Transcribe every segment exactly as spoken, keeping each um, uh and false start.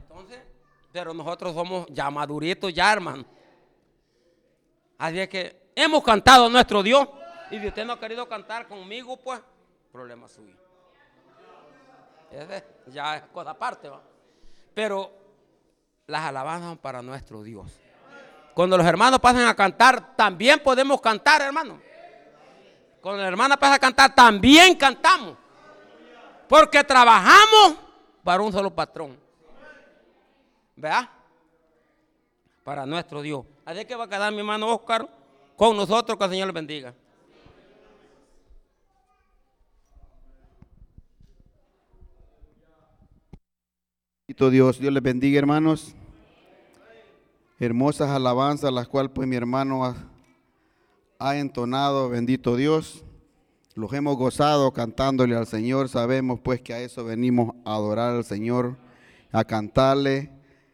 Entonces, pero nosotros somos ya maduritos ya, hermano. Así es que hemos cantado a nuestro Dios. Y si usted no ha querido cantar conmigo, pues, problema suyo. Ese ya es cosa aparte, ¿va? Pero las alabanzas son para nuestro Dios. Cuando los hermanos pasan a cantar, también podemos cantar, hermano. Cuando la hermana pasa a cantar, también cantamos. Porque trabajamos para un solo patrón. ¿Verdad? Para nuestro Dios. Así que va a quedar mi hermano Oscar con nosotros, que el Señor les bendiga. Dios, Dios les bendiga, hermanos. Hermosas alabanzas, las cuales pues mi hermano ha, ha entonado, bendito Dios. Los hemos gozado cantándole al Señor. Sabemos pues que a eso venimos a adorar al Señor, a cantarle.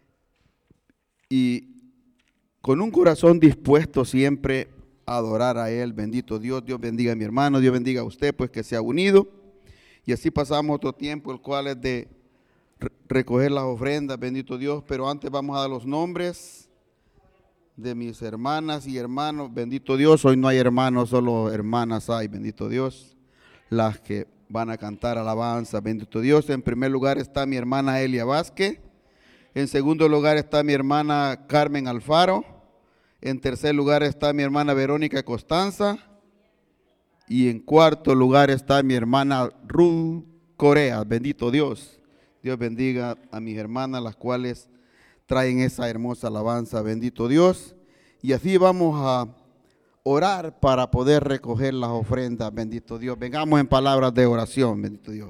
Y con un corazón dispuesto siempre a adorar a Él, bendito Dios. Dios bendiga a mi hermano, Dios bendiga a usted, pues que se ha unido. Y así pasamos otro tiempo, el cual es de recoger las ofrendas, bendito Dios. Pero antes vamos a dar los nombres de mis hermanas y hermanos, bendito Dios. Hoy no hay hermanos, solo hermanas hay, bendito Dios, las que van a cantar alabanza, bendito Dios. En primer lugar está mi hermana Elia Vázquez. En segundo lugar está mi hermana Carmen Alfaro. En tercer lugar está mi hermana Verónica Costanza. Y en cuarto lugar está mi hermana Ruth Corea, bendito Dios. Dios bendiga a mis hermanas, las cuales traen esa hermosa alabanza, bendito Dios. Y así vamos a orar para poder recoger las ofrendas, bendito Dios. Vengamos en palabras de oración, bendito Dios.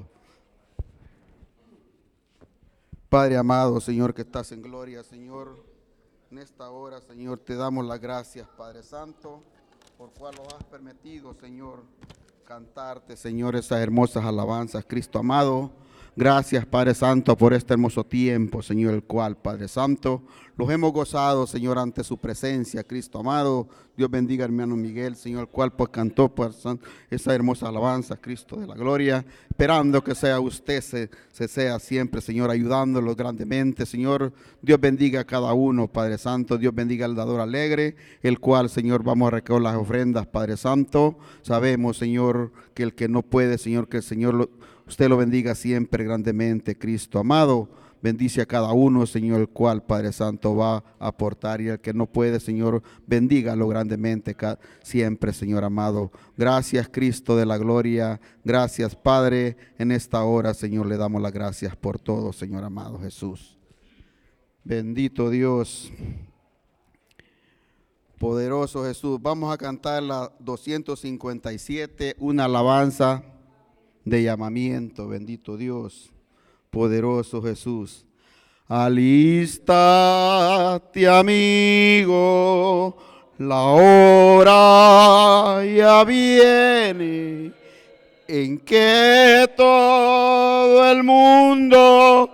Padre amado, Señor, que estás en gloria, Señor, en esta hora, Señor, te damos las gracias, Padre Santo, por cual nos has permitido, Señor, cantarte, Señor, esas hermosas alabanzas, Cristo amado. Gracias, Padre Santo, por este hermoso tiempo, Señor, el cual, Padre Santo, los hemos gozado, Señor, ante su presencia, Cristo amado. Dios bendiga al hermano Miguel, Señor, el cual pues cantó pues, esa hermosa alabanza, Cristo de la gloria, esperando que sea usted, se, se sea siempre, Señor, ayudándolo grandemente, Señor. Dios bendiga a cada uno, Padre Santo. Dios bendiga al dador alegre, el cual, Señor, vamos a recoger las ofrendas, Padre Santo. Sabemos, Señor, que el que no puede, Señor, que el Señor lo usted lo bendiga siempre grandemente, Cristo amado. Bendice a cada uno, Señor, el cual, Padre Santo, va a aportar. Y el que no puede, Señor, bendígalo grandemente siempre, Señor amado. Gracias, Cristo de la gloria. Gracias, Padre. En esta hora, Señor, le damos las gracias por todo, Señor amado Jesús. Bendito Dios. Poderoso Jesús. Vamos a cantar la doscientos cincuenta y siete, una alabanza de llamamiento, bendito Dios, poderoso Jesús. Alístate, amigo, la hora ya viene en que todo el mundo